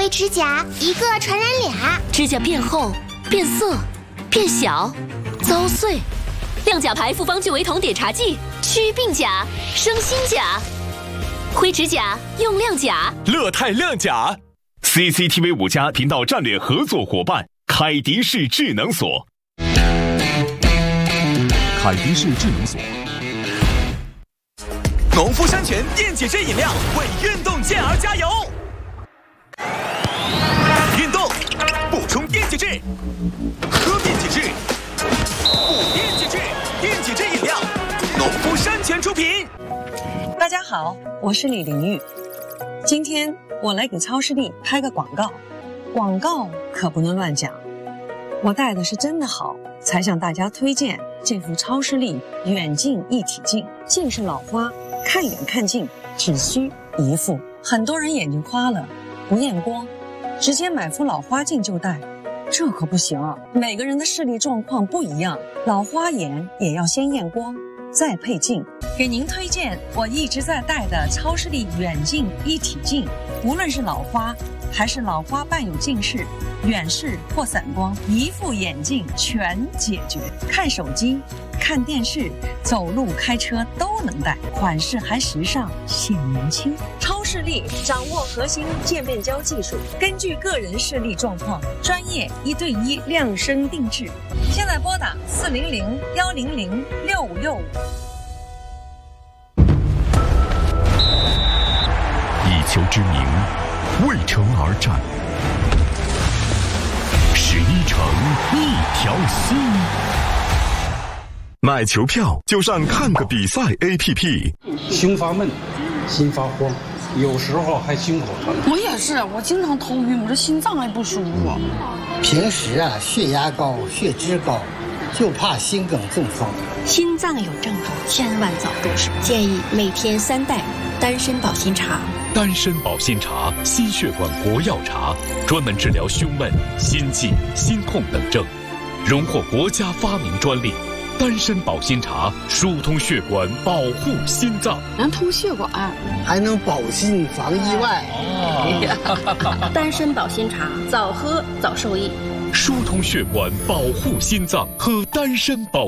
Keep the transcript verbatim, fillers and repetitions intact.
灰指甲一个传染俩， 指甲变厚、变色、变小、遭碎。亮甲牌复方聚维酮碘茶剂，祛病甲，生新甲。灰指甲用亮甲， 乐泰亮甲。C C T V 五家频道战略合作伙伴，凯迪士智能锁。 凯迪士智能锁。 农夫山泉电解质饮料为运动健儿加油！运动补充电解质，喝电解质，补电解质，电解质饮料，农夫山泉出品。 大家好，我是李玲玉。今天我来给超视力拍个广告，广告可不能乱讲。我戴的是真的好，才向大家推荐这副超视力远近一体镜。近视老花，看远看近只需一副。很多人眼睛花了，不验光，直接买副老花镜就戴，这可不行啊！每个人的视力状况不一样，老花眼也要先验光，再配镜。给您推荐我一直在戴的超视力远近一体镜，无论是老花还是老花伴有近视、远视或散光，一副眼镜全解决。看手机、看电视、走路、开车都能戴，款式还时尚，显年轻。超视力掌握核心渐变焦技术，根据个人视力状况，专业一对一量身定制。现在拨打四零零幺零零六五六五。 以球之名，为城而战。十一城，一条心。买球票就上看个比赛 A P P。 胸发闷，心发慌，有时候还心口疼。 我也是，我经常头晕，我这心脏还不舒服。 平时啊，血压高，血脂高，就怕心梗中风。 心脏有症状，千万早入手。建议每天三袋丹参保心茶。 丹参保心茶，心血管国药茶，专门治疗胸闷、心悸、心痛等症，荣获国家发明专利。丹参保心茶疏通血管，保护心脏， 能通血管， 还能保心防意外。 哦、丹参保心茶，早喝早受益。 疏通血管，保护心脏，喝丹参保